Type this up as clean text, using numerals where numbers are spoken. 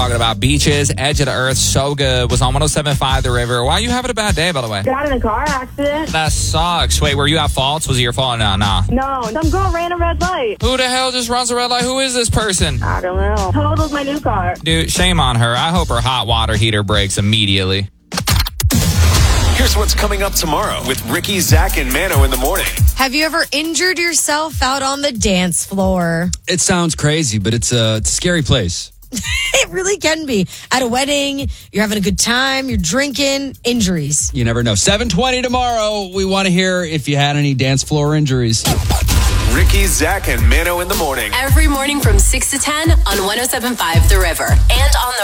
Talking about beaches, edge of the earth, so good. Was on 107.5 The River. Why are you having a bad day, by the way? Got in a car accident. That sucks. Wait, were you at fault? Was it your fault? No. No, some girl ran a red light. Who the hell just runs a red light? Who is this person? I don't know. Totaled my new car. Dude, shame on her. I hope her hot water heater breaks immediately. Here's what's coming up tomorrow with Ricky, Zach, and Mano in the morning. Have you ever injured yourself out on the dance floor? It sounds crazy, but it's a scary place. It really can be. At a wedding, you're having a good time, you're drinking, injuries. You never know. 7:20 tomorrow. We want to hear if you had any dance floor injuries. Ricky, Zach, and Mano in the morning. Every morning from 6 to 10 on 107.5 The River. And on the